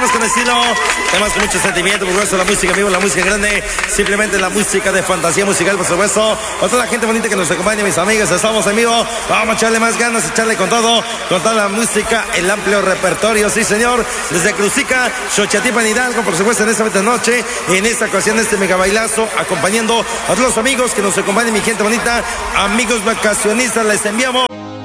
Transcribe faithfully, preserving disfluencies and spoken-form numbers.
temas con estilo, temas con mucho sentimiento, por supuesto, la música en vivo, la música grande, simplemente la música de fantasía musical, por supuesto. A toda la gente bonita que nos acompaña, mis amigos, estamos en vivo. Vamos a echarle más ganas, echarle con todo, con toda la música, el amplio repertorio, sí señor, desde Cruzica, Xochatipan, Hidalgo, por supuesto, en esta noche, en esta ocasión, este mega bailazo, acompañando a todos los amigos que nos acompañan, mi gente bonita, amigos vacacionistas, les enviamos